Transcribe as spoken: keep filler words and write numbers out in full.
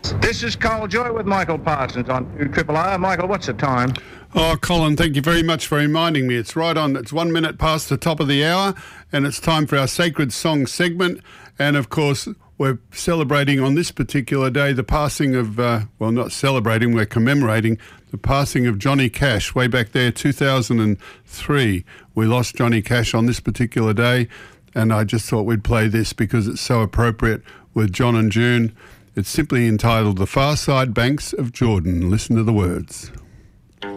This is Carl Joy with Michael Parsons on Triple R. Michael, what's the time? Oh, Colin, thank you very much for reminding me. It's right on. It's one minute past the top of the hour, and it's time for our Sacred Song segment. And, of course, we're celebrating on this particular day the passing of, uh, well, not celebrating, we're commemorating the passing of Johnny Cash way back there, two thousand three. We lost Johnny Cash on this particular day, and I just thought we'd play this because it's so appropriate with John and June. It's simply entitled The Far Side Banks of Jordan. Listen to the words.